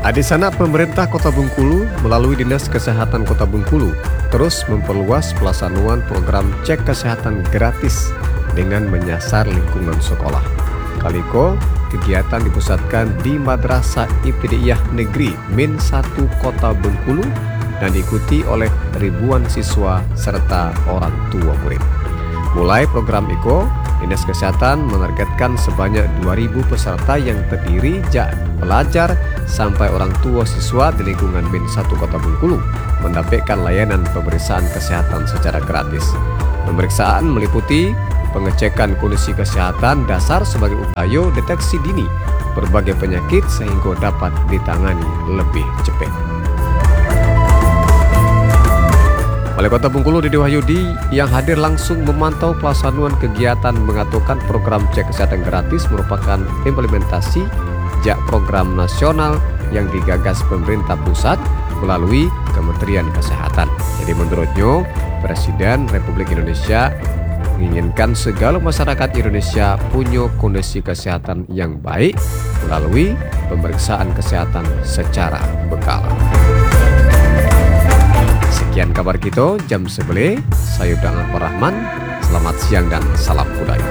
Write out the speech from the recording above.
Di sana pemerintah Kota Bengkulu melalui Dinas Kesehatan Kota Bengkulu terus memperluas pelaksanaan program cek kesehatan gratis dengan menyasar lingkungan sekolah. Kaliko, kegiatan dipusatkan di Madrasah Ibtidaiyah Negeri Min 1 Kota Bengkulu dan diikuti oleh ribuan siswa serta orang tua murid. Mulai program IKO, Dinas Kesehatan menargetkan sebanyak 2.000 peserta yang terdiri dari pelajar sampai orang tua siswa di lingkungan Min 1 Kota Bengkulu mendapatkan layanan pemeriksaan kesehatan secara gratis. Pemeriksaan meliputi pengecekan kondisi kesehatan dasar sebagai upaya deteksi dini berbagai penyakit sehingga dapat ditangani lebih cepat. Wali Kota Bengkulu Dede Wahyudi yang hadir langsung memantau pelaksanaan kegiatan mengatakan program cek kesehatan gratis merupakan implementasi program nasional yang digagas pemerintah pusat melalui Kementerian Kesehatan. Jadi menurutnya, Presiden Republik Indonesia menginginkan segala masyarakat Indonesia punya kondisi kesehatan yang baik melalui pemeriksaan kesehatan secara berkala. Sekian kabar kita jam 11. Saya Dangan Rahman. Selamat siang dan salam budaya.